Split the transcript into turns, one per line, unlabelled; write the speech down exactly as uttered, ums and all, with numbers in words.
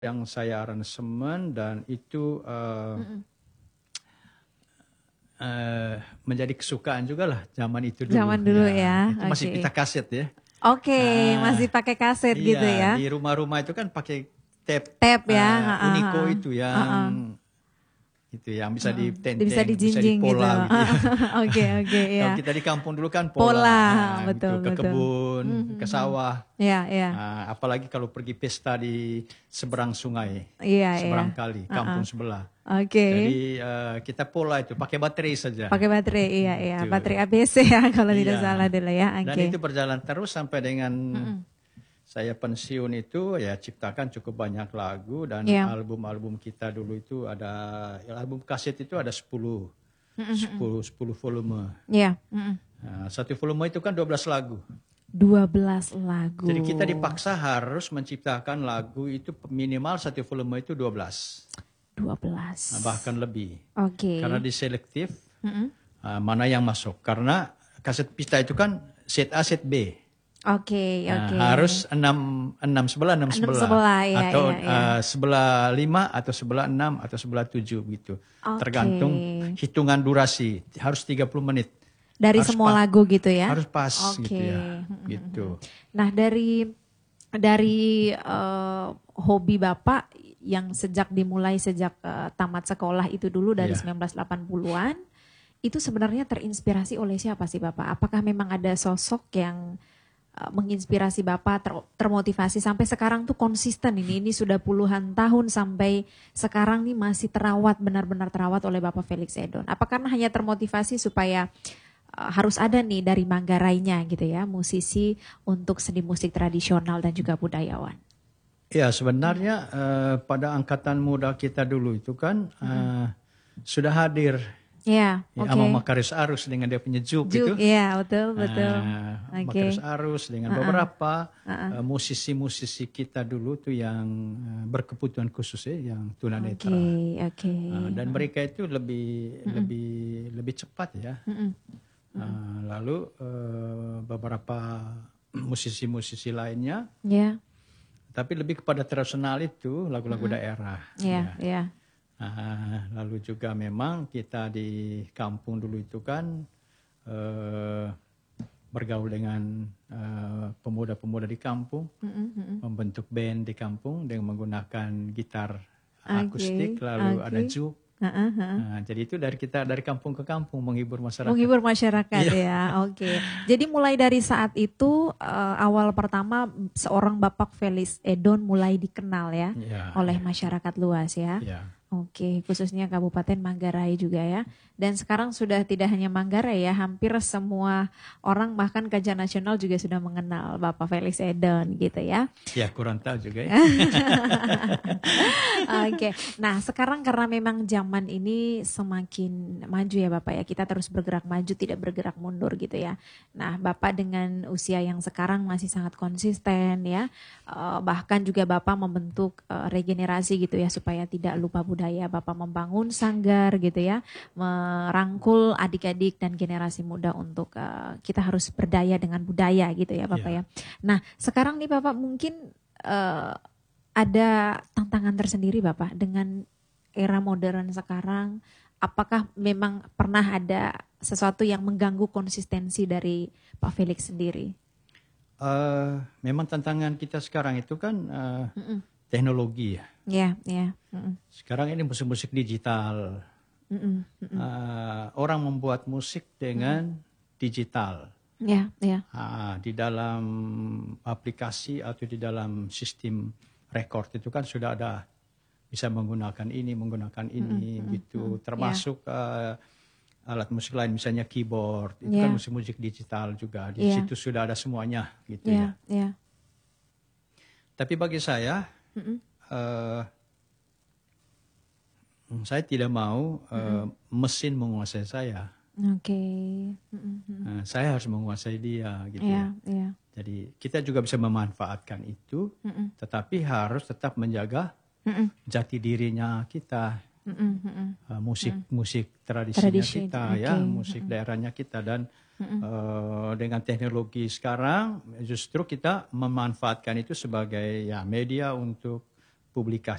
yang saya aransemen dan itu uh,
Mm-mm.
uh, menjadi kesukaan juga lah zaman itu dulu.
Zaman dulu
ya.
ya,
Itu masih
oke.
pita kaset ya.
Oke,
Ah,
masih pakai kaset
iya,
gitu ya.
di rumah-rumah itu kan pakai tape
Tape ya,
uh,
ha, ha,
Unico
ha.
itu
Ha, ha.
yang itu yang bisa
Heeh. Bisa
ditenteng, bisa
dijinjing gitu.
dipola gitu ya.
Oke, oke
Kalau
ya.
kita di kampung dulu kan pola,
Pola,
nah,
betul,
gitu, ke
betul.
kebun, ke
Mhm.
sawah.
Iya, iya.
Nah, apalagi kalau pergi pesta di seberang sungai,
Iya, iya.
seberang kali,
Heeh.
kampung sebelah.
Oke.
Jadi uh, kita pola itu pakai baterai saja.
Pakai baterai, iya, iya.
Gitu.
Baterai A B C ya kalau tidak
Iya.
salah dulu ya.
Dan
Oke.
itu berjalan terus sampai dengan
Mm-mm.
saya pensiun itu ya ciptakan cukup banyak lagu dan
Iya.
album-album kita dulu itu ada album kaset itu ada sepuluh
Mm-mm.
sepuluh sepuluh volume.
Iya. Mm-mm.
Nah, satu volume itu kan dua belas lagu.
dua belas lagu.
Jadi kita dipaksa harus menciptakan lagu itu minimal satu volume itu dua belas.
dua belas.
Nah, bahkan lebih.
Oke.
Karena diselektif
Mm-mm.
uh, mana yang masuk. Karena kaset pita itu kan set A, set B.
Oke,
Nah,
oke.
harus enam enam sebelah enam
Enam
sebelah,
sebelah, ya,
atau
ya, ya.
uh, sebelah lima atau sebelah enam atau sebelah tujuh gitu.
Oke.
Tergantung hitungan durasi. Harus tiga puluh menit.
Dari
Harus
semua
pas,
lagu gitu ya.
Harus pas
Oke.
gitu ya. Gitu.
Nah, dari dari uh, hobi Bapak yang sejak dimulai sejak uh, tamat sekolah itu dulu dari
Iya.
sembilan belas delapan puluhan, itu sebenarnya terinspirasi oleh siapa sih Bapak? Apakah memang ada sosok yang uh, menginspirasi Bapak, ter- termotivasi sampai sekarang tuh konsisten ini, ini sudah puluhan tahun sampai sekarang nih masih terawat, benar-benar terawat oleh Bapak Felix Edon? Apakah hanya termotivasi supaya uh, harus ada nih dari Manggarainya gitu ya, musisi untuk seni musik tradisional dan juga budayawan?
Ya sebenarnya uh, pada angkatan muda kita dulu itu kan uh, sudah hadir
Ya,
ya,
oke.
sama Makarius Arus dengan dia punya Juk
Juk,
itu.
iya betul, betul.
Uh,
Oke.
Makarius Arus dengan
Uh-uh.
beberapa
Uh-uh.
uh, musisi-musisi kita dulu tuh yang uh, berkebutuhan khusus ya, yang tunanetra.
Oke, oke.
Uh, dan mereka itu lebih
Mm-mm.
lebih lebih cepat ya.
Mm-mm.
Uh, lalu uh, beberapa musisi-musisi lainnya,
Ya,
tapi lebih kepada tradisional itu lagu-lagu
Mm-mm.
daerah.
ya, ya.
Ah, lalu juga memang kita di kampung dulu itu kan eh, bergaul dengan eh, pemuda-pemuda di kampung,
Mm-mm, mm-mm.
membentuk band di kampung dengan menggunakan gitar
Oke,
akustik, lalu
oke.
ada juk.
Uh-uh, uh-uh.
Nah, jadi itu dari kita dari kampung ke kampung menghibur masyarakat.
Menghibur masyarakat
Iya.
ya, oke. Jadi mulai dari saat itu uh, awal pertama seorang Bapak Felix Edon mulai dikenal ya
Iya,
oleh
iya,
masyarakat luas ya.
iya.
Oke, khususnya Kabupaten Manggarai juga ya. Dan sekarang sudah tidak hanya Manggarai ya, hampir semua orang bahkan kajian nasional juga sudah mengenal Bapak Felix Edon gitu ya.
Ya kurang tahu juga ya.
Oke, nah sekarang karena memang zaman ini semakin maju ya Bapak ya, kita terus bergerak maju tidak bergerak mundur gitu ya. Nah Bapak dengan usia yang sekarang masih sangat konsisten ya, uh, bahkan juga Bapak membentuk uh, regenerasi gitu ya supaya tidak lupa budaya. Bapak membangun sanggar gitu ya, merangkul adik-adik dan generasi muda untuk uh, kita harus berdaya dengan budaya gitu ya Bapak
Ya.
ya. Nah sekarang nih Bapak mungkin uh, ada tantangan tersendiri Bapak dengan era modern sekarang. Apakah memang pernah ada sesuatu yang mengganggu konsistensi dari Pak Felix sendiri?
Eh, memang tantangan kita sekarang itu kan eh,
Mm-mm.
teknologi ya.
Ya, ya. Mm-mm.
Sekarang ini musik-musik digital.
Mm-mm. Mm-mm.
Uh, orang membuat musik dengan digital.
Ya, ya.
Uh, di dalam aplikasi atau di dalam sistem record itu kan sudah ada bisa menggunakan ini, menggunakan ini
Mm-mm.
gitu.
Mm-mm.
Termasuk uh, alat musik lain misalnya keyboard. Itu
Ya.
kan musik-musik digital juga. Di
Ya.
situ sudah ada semuanya gitu
Ya,
ya.
ya.
Tapi bagi saya
Mm-mm.
uh, saya tidak mau uh, mesin menguasai saya.
Oke. Mm-mm.
Nah, saya harus menguasai dia gitu
Ya,
ya.
ya.
Jadi kita juga bisa memanfaatkan itu,
Mm-mm.
tetapi harus tetap menjaga
Mm-mm.
jati dirinya kita,
Mm-mm. Mm-mm.
uh, musik musik tradisinya
Tradisi,
kita
oke.
ya, musik daerahnya kita dan uh, dengan teknologi sekarang justru kita memanfaatkan itu sebagai ya media untuk publikasi